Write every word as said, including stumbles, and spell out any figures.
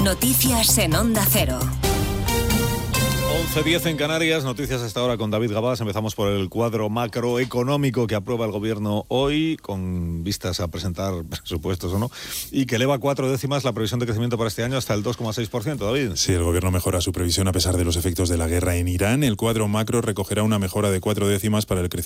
Noticias en Onda Cero. once diez en Canarias, noticias hasta ahora con David Gabás. Empezamos por el cuadro macroeconómico que aprueba el gobierno hoy, con vistas a presentar presupuestos o no, y que eleva cuatro décimas la previsión de crecimiento para este año hasta el dos coma seis por ciento, David. Sí, el gobierno mejora su previsión a pesar de los efectos de la guerra en Irán. El cuadro macro recogerá una mejora de cuatro décimas para el crecimiento